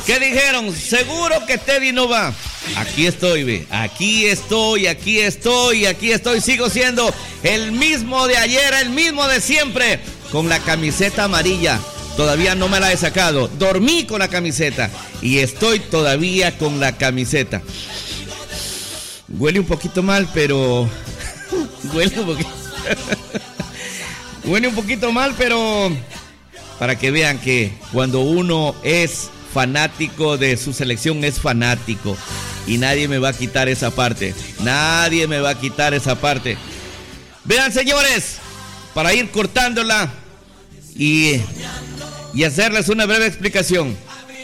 ¿Qué dijeron? Seguro que Teddy no va. Aquí estoy, ve. Aquí estoy. Sigo siendo el mismo de ayer, el mismo de siempre. Con la camiseta amarilla. Todavía no me la he sacado. Dormí con la camiseta. Y estoy todavía con la camiseta. Huele un poquito mal, pero... Huele un poquito mal, pero... Para que vean que cuando uno es fanático de su selección, es fanático. Y nadie me va a quitar esa parte. Nadie me va a quitar esa parte. Vean, señores, para ir cortándola y hacerles una breve explicación.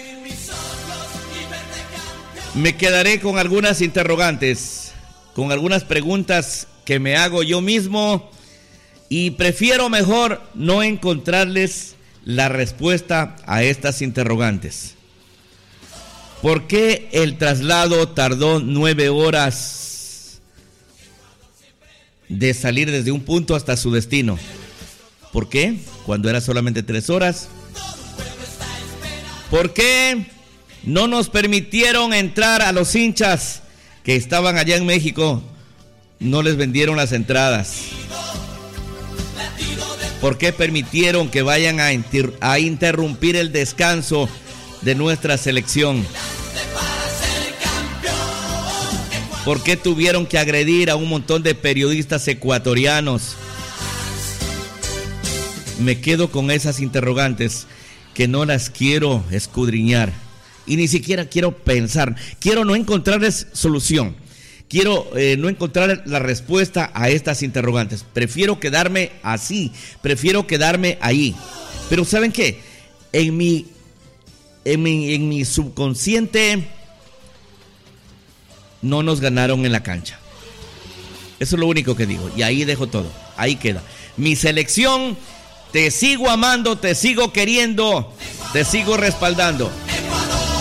Me quedaré con algunas interrogantes, con algunas preguntas que me hago yo mismo, y prefiero mejor no encontrarles la respuesta a estas interrogantes. ¿Por qué el traslado tardó 9 horas de salir desde un punto hasta su destino? ¿Por qué? Cuando era solamente 3 horas. ¿Por qué no nos permitieron entrar a los hinchas que estaban allá en México? No les vendieron las entradas. ¿Por qué permitieron que vayan a interrumpir el descanso de nuestra selección? ¿Por qué tuvieron que agredir a un montón de periodistas ecuatorianos? Me quedo con esas interrogantes que no las quiero escudriñar y ni siquiera quiero pensar. Quiero no encontrarles solución. Quiero no encontrar la respuesta a estas interrogantes. Prefiero quedarme así. Prefiero quedarme ahí. Pero ¿saben qué? En mi subconsciente no nos ganaron en la cancha. Eso es lo único que digo. Y ahí dejo todo. Ahí queda. Mi selección, te sigo amando, te sigo queriendo, te sigo respaldando.